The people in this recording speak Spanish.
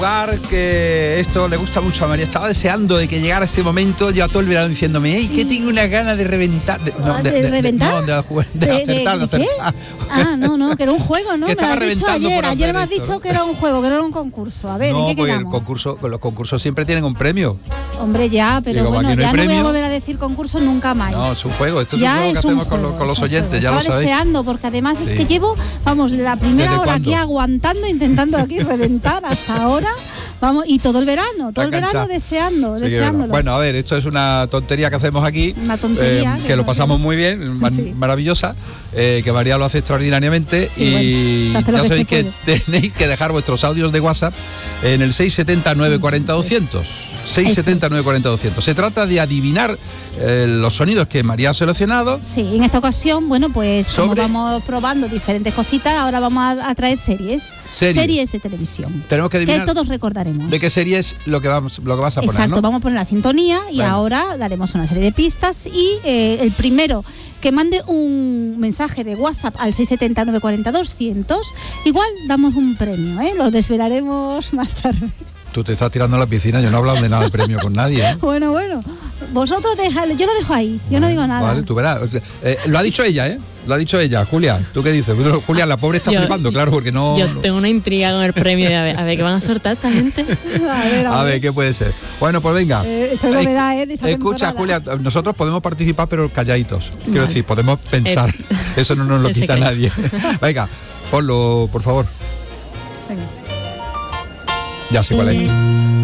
Que esto le gusta mucho a María. Estaba deseando de que llegara este momento. Lleva todo el verano diciéndome, ¡ey, que tengo unas ganas de reventar! ¿De reventar? De acertar. No, que era un juego, ¿no? Que estaba reventando por hacer ayer me has esto, dicho ¿no? que era un juego, que no era un concurso. A ver, ¿en qué quedamos? Los concursos siempre tienen un premio. Hombre, ya, pero digo, bueno, no ya premio, no voy a volver a decir concurso nunca más. No, es un juego. Esto es ya un juego que hacemos juego, con los oyentes, ya lo Estaba sabéis. deseando, porque además es que llevo, vamos, de la primera hora aquí aguantando, intentando aquí reventar hasta ahora. Vamos, y todo el verano deseándolo. Bueno, a ver, esto es una tontería que hacemos aquí. Una tontería. Que lo pasamos muy bien, maravillosa, que María lo hace extraordinariamente y bueno, ya sabéis que tenéis que dejar vuestros audios de WhatsApp en el 670 940 200. 670 940 200. Se trata de adivinar los sonidos que María ha seleccionado. Sí, en esta ocasión, bueno, pues como vamos probando diferentes cositas, ahora vamos a traer series de televisión. Tenemos que adivinar. Que todos recordaremos. ¿De qué serie es lo que vas a poner? Exacto, ¿no? vamos a poner la sintonía y ahora daremos una serie de pistas y el primero que mande un mensaje de WhatsApp al 670 940 200, igual damos un premio, lo desvelaremos más tarde. Tú te estás tirando a la piscina, yo no he hablado de nada de premio con nadie. Bueno, vosotros dejadlo, yo lo dejo ahí, yo no digo nada. Vale, tú verás. Lo ha dicho ella, Lo ha dicho ella, Julia. ¿Tú qué dices? Julia, la pobre está flipando, claro, porque no... Yo tengo una intriga con el premio de a ver qué van a sortear esta gente. A ver, ¿qué puede ser? Bueno, pues venga. Esta es novedad, de esa Escucha, temporada. Julia, nosotros podemos participar, pero calladitos. Quiero decir, podemos pensar. Eso no nos lo quita nadie. Venga, ponlo, por favor. Venga. Ya sé cuál es.